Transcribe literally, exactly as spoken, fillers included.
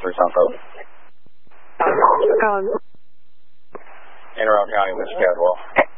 for Suncoast. Um, Anne Arundel County, Wichita Cadwell.